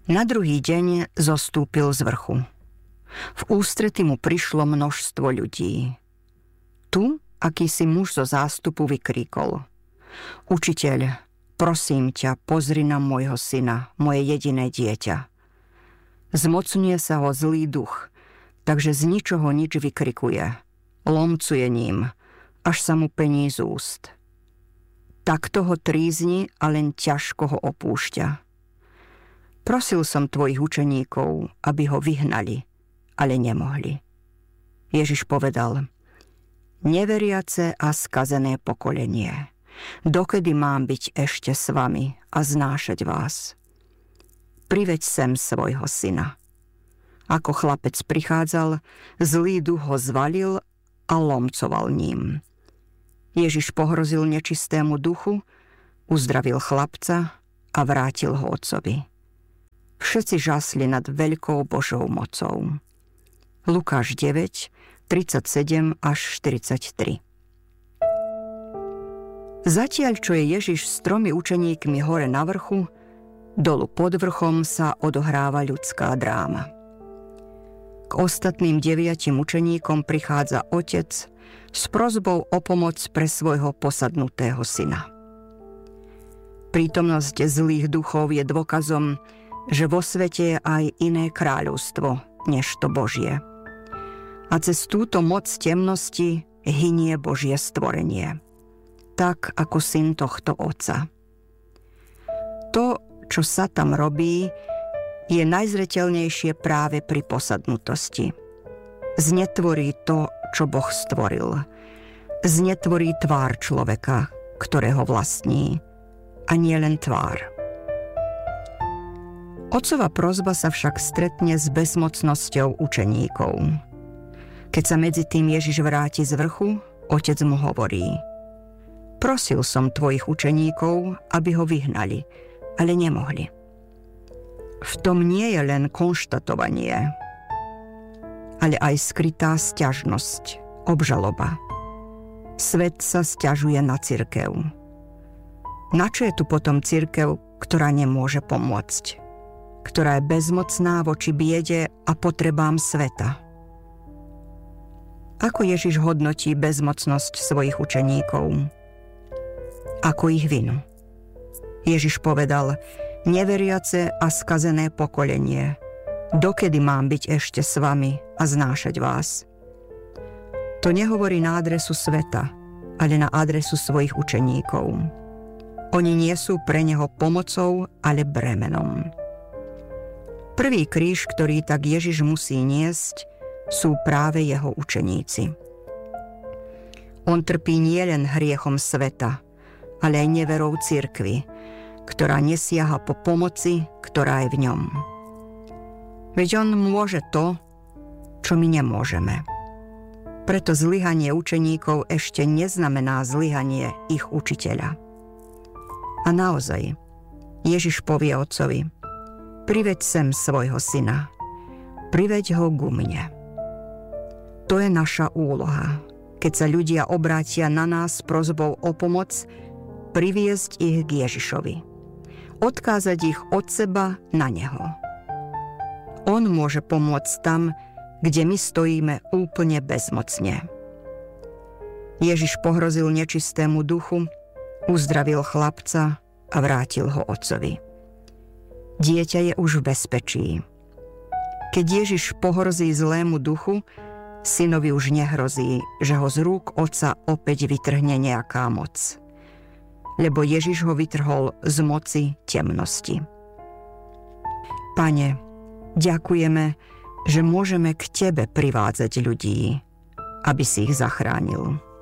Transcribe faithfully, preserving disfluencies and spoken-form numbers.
Na druhý deň zostúpil z vrchu. V ústrety mu prišlo množstvo ľudí. Tu akýsi muž zo zástupu vykríkol: Učiteľ, prosím ťa, pozri na môjho syna, moje jediné dieťa. Zmocňuje sa ho zlý duch, takže z ničoho nič vykrikuje. Lomcuje ním, až sa mu pení z úst. Takto ho trízni a len ťažko ho opúšťa. Prosil som tvojich učeníkov, aby ho vyhnali, ale nemohli. Ježiš povedal: Neveriace a skazené pokolenie, dokedy mám byť ešte s vami a znášať vás? Priveď sem svojho syna. Ako chlapec prichádzal, zlý duch ho zvalil a lomcoval ním. Ježiš pohrozil nečistému duchu, uzdravil chlapca a vrátil ho otcovi. Všetci žasli nad veľkou Božou mocou. Lukáš deväť, tridsaťsedem až štyridsaťtri. Zatiaľ, čo je Ježiš s tromi učeníkmi hore na vrchu, dolu pod vrchom sa odohráva ľudská dráma. K ostatným deviatim učeníkom prichádza otec s prosbou o pomoc pre svojho posadnutého syna. Prítomnosť zlých duchov je dôkazom, že vo svete je aj iné kráľovstvo, než to Božie. A cez túto moc temnosti hynie Božie stvorenie, tak ako syn tohto otca. To, čo sa tam robí, je najzreteľnejšie práve pri posadnutosti. Znetvorí to, čo Boh stvoril. Znetvorí tvár človeka, ktorého vlastní, a nie len tvár. Otcova prosba sa však stretne s bezmocnosťou učeníkov. Keď sa medzi tým Ježiš vráti z vrchu, otec mu hovorí: Prosil som tvojich učeníkov, aby ho vyhnali, ale nemohli. V tom nie je len konštatovanie, ale aj skrytá sťažnosť, obžaloba. Svet sa sťažuje na cirkev. Na čo je tu potom cirkev, ktorá nemôže pomôcť? Ktorá je bezmocná voči biede a potrebám sveta? Ako Ježiš hodnotí bezmocnosť svojich učeníkov? Ako ich vinu? Ježiš povedal: Neveriace a skazené pokolenie, dokedy mám byť ešte s vami a znášať vás? To nehovorí na adresu sveta, ale na adresu svojich učeníkov. Oni nie sú pre neho pomocou, ale bremenom. Prvý kríž, ktorý tak Ježiš musí niesť, sú práve jeho učeníci. On trpí nielen hriechom sveta, ale aj neverou cirkvi, ktorá nesiaha po pomoci, ktorá je v ňom. Veď on môže to, čo my nemôžeme. Preto zlyhanie učeníkov ešte neznamená zlyhanie ich učiteľa. A naozaj, Ježiš povie otcovi: Priveď sem svojho syna, priveď ho ku mne. To je naša úloha, keď sa ľudia obrátia na nás s prosbou o pomoc, priviesť ich k Ježišovi. Odkázať ich od seba na neho. On môže pomôcť tam, kde my stojíme úplne bezmocne. Ježiš pohrozil nečistému duchu, uzdravil chlapca a vrátil ho otcovi. Dieťa je už v bezpečí. Keď Ježiš pohrozí zlému duchu, synovi už nehrozí, že ho z rúk otca opäť vytrhne nejaká moc. Lebo Ježiš ho vytrhol z moci temnosti. Pane, ďakujeme, že môžeme k Tebe privádzať ľudí, aby si ich zachránil.